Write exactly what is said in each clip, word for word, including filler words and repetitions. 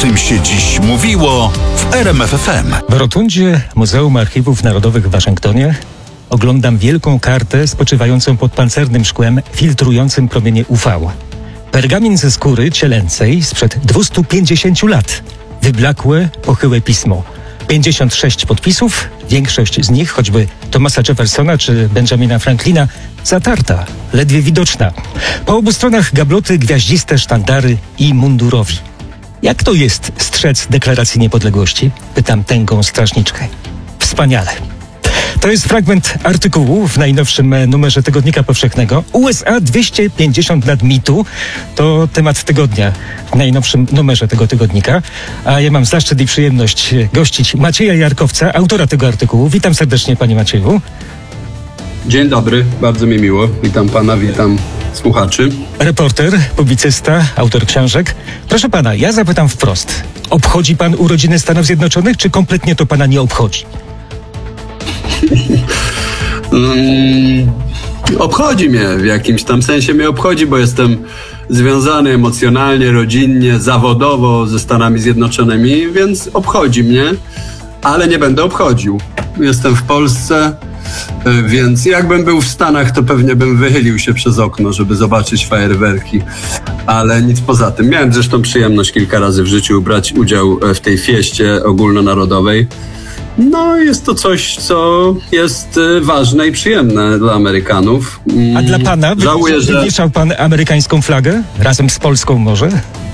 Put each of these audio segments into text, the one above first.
tym się dziś mówiło w R M F F M. W rotundzie Muzeum Archiwów Narodowych w Waszyngtonie oglądam wielką kartę spoczywającą pod pancernym szkłem filtrującym promienie U V. Pergamin ze skóry cielęcej sprzed dwustu pięćdziesięciu lat. Wyblakłe, pochyłe pismo. pięćdziesiąt sześć podpisów, większość z nich, choćby Thomasa Jeffersona czy Benjamina Franklina, zatarta, ledwie widoczna. Po obu stronach gabloty, gwiaździste sztandary i mundurowi. Jak to jest strzec deklaracji niepodległości? Pytam tęgą strażniczkę. Wspaniale. To jest fragment artykułu w najnowszym numerze Tygodnika Powszechnego. U S A dwieście pięćdziesiąt lat mitu to temat tygodnia w najnowszym numerze tego tygodnika. A ja mam zaszczyt i przyjemność gościć Macieja Jarkowca, autora tego artykułu. Witam serdecznie, panie Macieju. Dzień dobry, bardzo mi miło. Witam pana, witam słuchaczy. Reporter, publicysta, autor książek. Proszę pana, ja zapytam wprost. Obchodzi pan urodziny Stanów Zjednoczonych, czy kompletnie to pana nie obchodzi? Hmm, obchodzi mnie, w jakimś tam sensie mnie obchodzi, bo jestem związany emocjonalnie, rodzinnie, zawodowo ze Stanami Zjednoczonymi, więc obchodzi mnie, ale nie będę obchodził. Jestem w Polsce, więc jakbym był w Stanach, to pewnie bym wychylił się przez okno, żeby zobaczyć fajerwerki, ale nic poza tym. Miałem zresztą przyjemność kilka razy w życiu brać udział w tej fieście ogólnonarodowej. No, jest to coś, co jest ważne i przyjemne dla Amerykanów. A dla pana? Żałuję, że... Wywieszał pan amerykańską flagę? Razem z Polską może?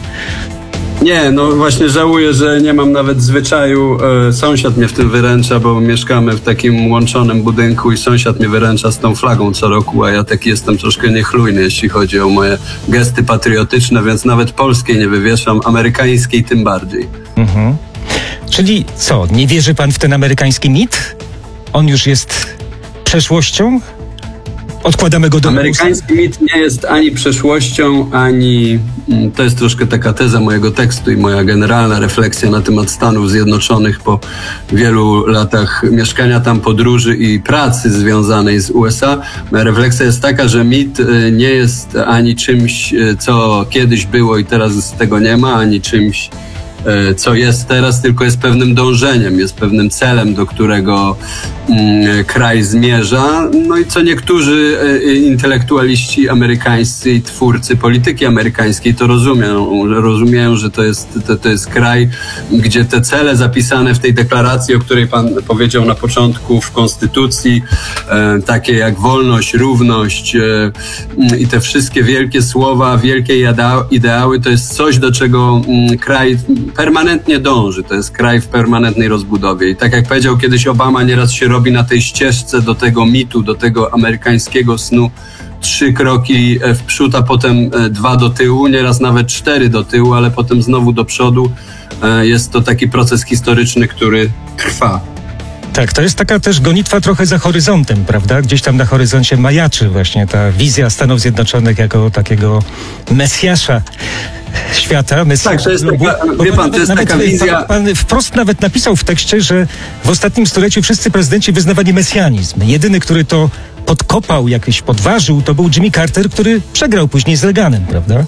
Nie, no właśnie żałuję, że nie mam nawet zwyczaju. E, sąsiad mnie w tym wyręcza, bo mieszkamy w takim łączonym budynku i sąsiad mnie wyręcza z tą flagą co roku, a ja taki jestem troszkę niechlujny, jeśli chodzi o moje gesty patriotyczne, więc nawet polskiej nie wywieszam, amerykańskiej tym bardziej. Mhm. Czyli co, nie wierzy pan w ten amerykański mit? On już jest przeszłością? Odkładamy go do... Amerykański mit nie jest ani przeszłością, ani... To jest troszkę taka teza mojego tekstu i moja generalna refleksja na temat Stanów Zjednoczonych po wielu latach mieszkania tam, podróży i pracy związanej z U S A. Moja refleksja jest taka, że mit nie jest ani czymś, co kiedyś było i teraz z tego nie ma, ani czymś, co jest teraz, tylko jest pewnym dążeniem, jest pewnym celem, do którego mm, kraj zmierza. No i co niektórzy e, intelektualiści amerykańscy i twórcy polityki amerykańskiej to rozumieją, rozumieją, że to jest, to, to jest kraj, gdzie te cele zapisane w tej deklaracji, o której pan powiedział na początku, w Konstytucji, e, takie jak wolność, równość e, i te wszystkie wielkie słowa, wielkie ideały, to jest coś, do czego mm, kraj permanentnie dąży. To jest kraj w permanentnej rozbudowie. I tak jak powiedział kiedyś Obama, nieraz się robi na tej ścieżce do tego mitu, do tego amerykańskiego snu trzy kroki w przód, a potem dwa do tyłu, nieraz nawet cztery do tyłu, ale potem znowu do przodu. Jest to taki proces historyczny, który trwa. Tak, to jest taka też gonitwa trochę za horyzontem, prawda? Gdzieś tam na horyzoncie majaczy właśnie ta wizja Stanów Zjednoczonych jako takiego mesjasza świata, mesjasza tak, to jest globu. taka, wie pan, nawet, to jest nawet, taka wizja... Pan, pan wprost nawet napisał w tekście, że w ostatnim stuleciu wszyscy prezydenci wyznawali mesjanizm. Jedyny, który to podkopał, jakiś podważył, to był Jimmy Carter, który przegrał później z Reaganem, prawda?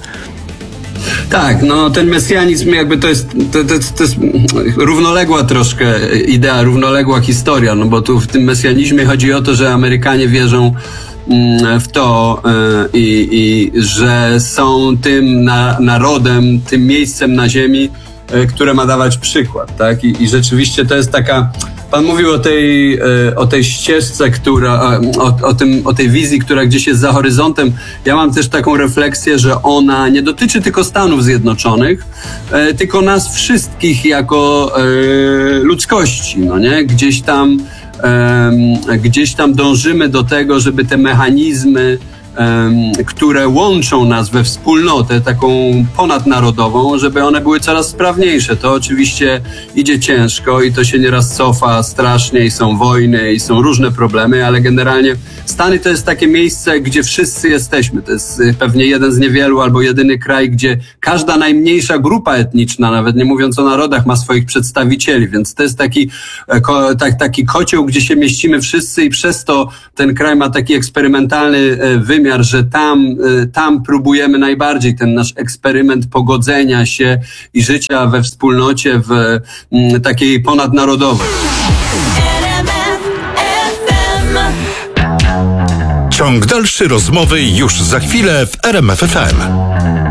Tak, no ten mesjanizm jakby to jest, to, to, to jest równoległa troszkę idea, równoległa historia, no bo tu w tym mesjanizmie chodzi o to, że Amerykanie wierzą w to i, i że są tym na, narodem, tym miejscem na ziemi, które ma dawać przykład, tak? I, i rzeczywiście to jest taka... Pan mówił o tej, o tej ścieżce, która, o, o, tym, o tej wizji, która gdzieś jest za horyzontem. Ja mam też taką refleksję, że ona nie dotyczy tylko Stanów Zjednoczonych, tylko nas wszystkich jako e, ludzkości, no nie? Gdzieś tam, e, gdzieś tam dążymy do tego, żeby te mechanizmy, które łączą nas we wspólnotę taką ponadnarodową, żeby one były coraz sprawniejsze. To oczywiście idzie ciężko i to się nieraz cofa strasznie i są wojny i są różne problemy, ale generalnie Stany to jest takie miejsce, gdzie wszyscy jesteśmy. To jest pewnie jeden z niewielu albo jedyny kraj, gdzie każda najmniejsza grupa etniczna, nawet nie mówiąc o narodach, ma swoich przedstawicieli, więc to jest taki, ko, tak, taki kocioł, gdzie się mieścimy wszyscy i przez to ten kraj ma taki eksperymentalny wymiar wymiar, że tam, tam próbujemy najbardziej ten nasz eksperyment pogodzenia się i życia we wspólnocie w takiej ponadnarodowej. Ciąg dalszy rozmowy już za chwilę w R M F F M.